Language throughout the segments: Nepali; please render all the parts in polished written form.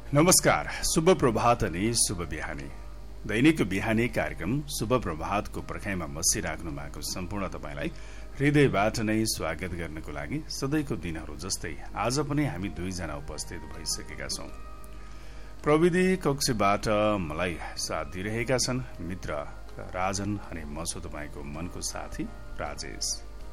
नमस्कार, शुभ प्रभात अनि शुभ बिहानी। दैनिक बिहानी कार्यक्रम शुभ प्रभातको पर्खाइमा बसिराख्नु भएको सम्पूर्ण तपाईलाई हृदयबाट नै स्वागत गर्नको लागि सधैँको दिनहरू जस्तै आज पनि हामी दुईजना उपस्थित भइसकेका छौं। प्रविधि कक्षबाट मलाई साथ दिइरहेका छन् मित्र राजन अनि म छु तपाईको मनको साथी राजेश।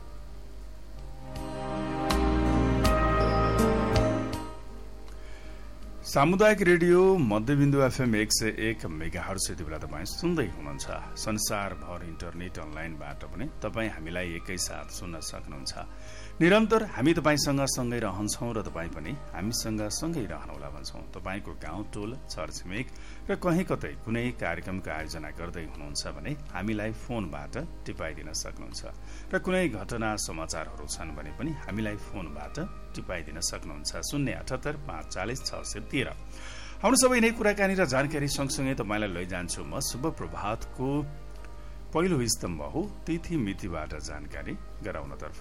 सामुदायिक रेडियो मध्यबिन्दु एफएम 101 मेगाहर्ज यति बेला तपाईँ सुन्दै हुनुहुन्छ। संसारभर इन्टरनेट अनलाइनबाट पनि तपाईँ हामीलाई एकैसाथ सुन्न सक्नुहुन्छ। निरन्तर हामी तपाईँसँग सँगै रहन्छौं र तपाईँ पनि हामीसँग सँगै रहनुहोला भन्छौं। तपाईँको गाउँ टोल छरछिमेक र कहीँ कतै कुनै कार्यक्रमको आयोजना गर्दै हुनुहुन्छ भने हामीलाई फोनबाट टिपाइदिन सक्नुहुन्छ र कुनै घटना समाचारहरू छन् भने पनि हामीलाई फोनबाट टिपाइदिन सक्नुहुन्छ। 078 540 613। आउनु सबै नै कुराकानी र जानकारी सँगसँगै तपाईलाई लैजान्छु म शुभ प्रभातको पहिलो स्तम्भ हो तिथि मितिबाट जानकारी गराउनतर्फ।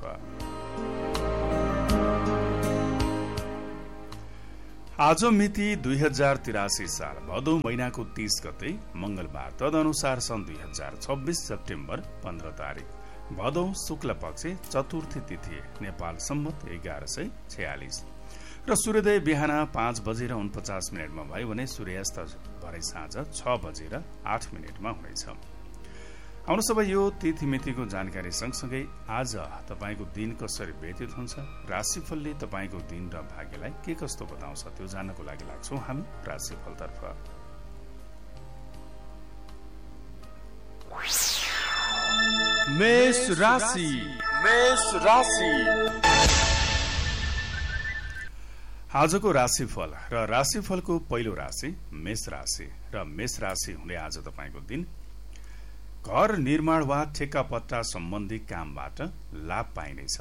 आज मिति 2083 साल भदौ महिनाको 30 गते मंगलबार, तदनुसार सन् 2026 सेप्टेम्बर 15 तारिक भदौ शुक्ल पक्ष चतुर्थी तिथि नेपाल सम्वत 1146 र सूर्योदय बिहान 5:49 भयो भने सूर्यास्त भरे साँझ 6:08 हुनेछ। आउनु सबै यो तिथिमितिको जानकारी सँगसँगै आज तपाईको दिन कसरी व्यतीत हुन्छ, राशिफलले तपाईको दिन र भाग्यलाई के कस्तो बताउँछ त्यो जान्नको लागि लाग्छौं हामी राशिफलतर्फ। मेष राशि। आजको राशिफल र राशिफलको पहिलो राशि मेष राशि र मेष राशि हुने आज तपाईको दिन घर निर्माण वा ठेक्कापट्टा सम्बन्धी कामबाट लाभ पाइनेछ।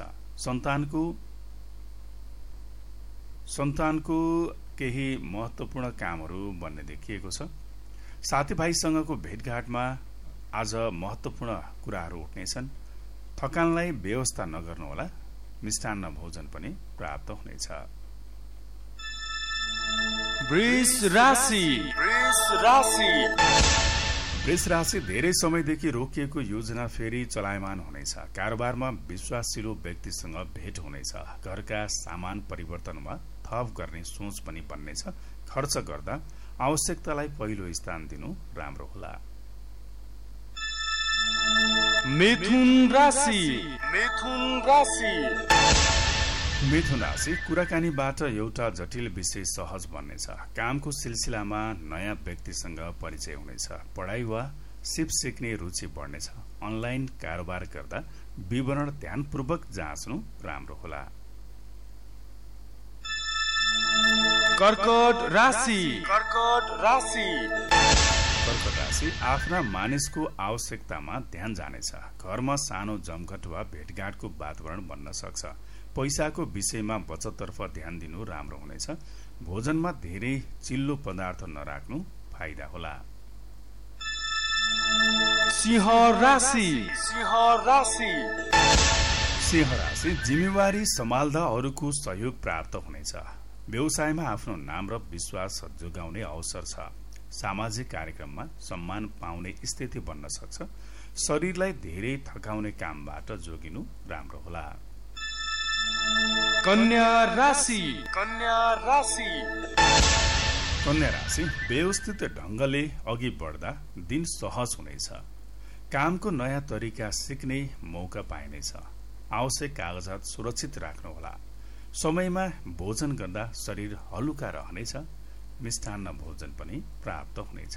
सन्तानको केही महत्वपूर्ण कामहरू बन्ने देखिएको छ। साथीभाइसँगको भेटघाटमा आज महत्वपूर्ण कुराहरू उठ्नेछन्। थकानलाई व्यवस्था नगर्नुहोला, मिष्टान्न भोजन पनि प्राप्त हुनेछ। वृष राशि धेरै समयदेखि रोकिएको योजना फेरि चलायमान हुनेछ। कारोबारमा विश्वासिलो व्यक्तिसँग भेट हुनेछ। घरका सामान परिवर्तनमा थप गर्ने सोच पनि बन्नेछ। खर्च गर्दा आवश्यकतालाई पहिलो स्थान दिनु राम्रो होला। मिथुन राशि कुराकानीबाट एउटा जटिल विषय सहज बन्नेछ। कामको सिलसिलामा नयाँ व्यक्तिसँग परिचय हुनेछ। पढाइ वा सिप सिक्ने रुचि बढ्नेछ। अनलाइन कारोबार गर्दा विवरण ध्यानपूर्वक जाँच्नु राम्रो होला। कर्कट राशि आफ्ना मानिसको आवश्यकतामा ध्यान जानेछ। घरमा सानो जमघट वा भेटघाटको वातावरण बन्न सक्छ। पैसाको विषयमा बचततर्फ ध्यान दिनु राम्रो हुनेछ। भोजनमा धेरै चिल्लो पदार्थ नराख्नु फाइदा होला। सिंह राशि जिम्मेवारी सम्हाल्दा अरूको सहयोग प्राप्त हुनेछ। व्यवसायमा आफ्नो नाम र विश्वास जोगाउने अवसर छ। सामाजिक कार्यक्रममा सम्मान पाउने स्थिति बन्न सक्छ। शरीरलाई धेरै थकाउने कामबाट जोगिनु राम्रो होला। कन्या राशि व्यवस्थित ढंगले अघि बढ्दा दिन सहज हुनेछ। कामको नयाँ तरिका सिक्ने मौका पाइनेछ। आवश्यक कागजात सुरक्षित राख्नुहोला। समयमा भोजन गर्दा शरीर हलुका रहनेछ। मिष्टान्न भोजन पनि प्राप्त हुनेछ।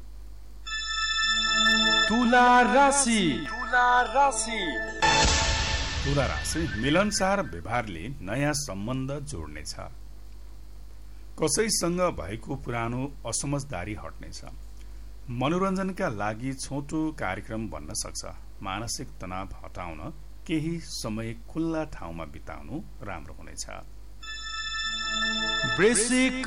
तुला राशि मिलनसार व्यवहारले नयाँ सम्बन्ध जोड्नेछ। कसैसँग भएको पुरानो असमझदारी हट्नेछ। मनोरञ्जनका लागि छोटो कार्यक्रम बन्न सक्छ। मानसिक तनाव हटाउन केही समय खुल्ला ठाउँमा बिताउनु राम्रो हुनेछ। वृश्चिक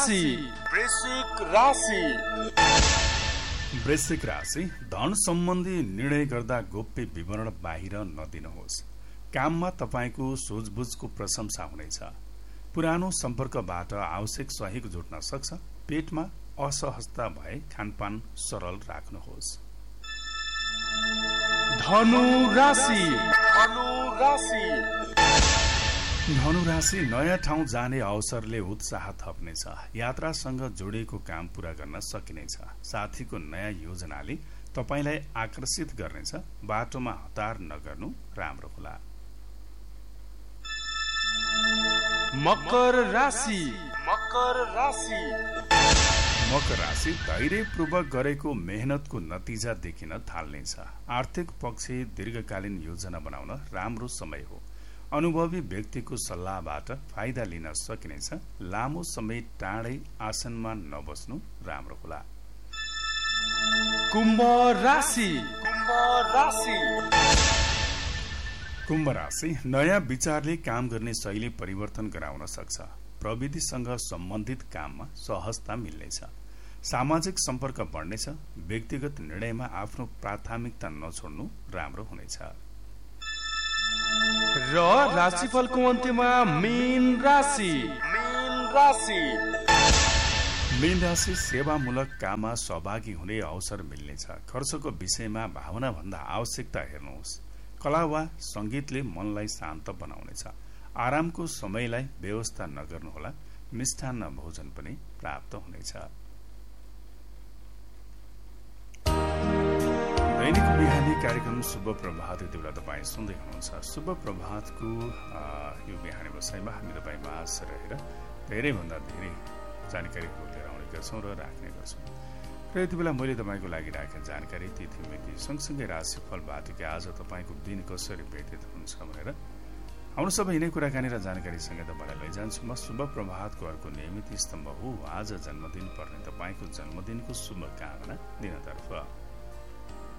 राशि धन सम्बन्धी निर्णय गर्दा गोप्य विवरण बाहिर नदिनुहोस्। काममा तपाईको सोझबुझको प्रशंसा हुनेछ। पुरानो सम्पर्कबाट आवश्यक सहयोग जुट्न सक्छ। पेटमा असहजता भए खानपान सरल राख्नुहोस्। धनु राशि नयाँ ठाउँ जाने अवसरले उत्साह थप्नेछ। यात्रासँग जोडिएको काम पूरा गर्न सकिनेछ। साथीको नयाँ योजनाले तपाईलाई आकर्षित गर्नेछ। बाटोमा हतार नगर्नु राम्रो होला। मकर राशि धैर्यपूर्वक गरेको मेहनतको नतिजा देखिन थाल्नेछ। आर्थिक पक्ष दीर्घकालीन योजना बनाउन राम्रो समय हो। अनुभवी व्यक्तिको सल्लाहबाट फाइदा लिन सकिनेछ। लामो समय टाढै आसनमा नबस्नु राम्रो होला। कुम्भ राशि नयाँ विचारले काम गर्ने शैली परिवर्तन गराउन सक्छ। प्रविधिसँग सम्बन्धित काममा सहजता मिल्नेछ। सामाजिक सम्पर्क बढ्नेछ। व्यक्तिगत निर्णयमा आफ्नो प्राथमिकता नछोड्नु राम्रो हुनेछ। र राशिफलको अन्त्यमा मीन राशि सेवामूलक काममा सहभागी हुने अवसर मिल्नेछ। खर्चको विषयमा भावना भन्दा आवश्यकता हेर्नुहोस्। कला वा संगीतले मनलाई शान्त बनाउनेछ। आरामको समयलाई व्यवस्था नगर्नुहोला। मिष्टान्न भोजन पनि प्राप्त हुनेछ। दैनिक बिहानी कार्यक्रम शुभ प्रभात यति बेला तपाईँ सुन्दै हुनुहुन्छ। शुभ प्रभातको यो बिहानी बसाइमा हामी तपाईँ माझ रहेर धेरैभन्दा धेरै जानकारीहरू लिएर आउने गर्छौँ र राख्ने गर्छौँ। र यति बेला मैले तपाईँको लागि राखेको जानकारी तिथि मिति सँगसँगै राशिफलबाट कि आज तपाईँको दिन कसरी व्यतीत हुन्छ भनेर आउनु सबै यिनै कुराकानी र जानकारीसँगै तपाईँलाई लैजान्छु। म शुभ प्रभातको अर्को नियमित स्तम्भ हो आज जन्मदिन पर्ने तपाईँको जन्मदिनको शुभकामना दिनतर्फ।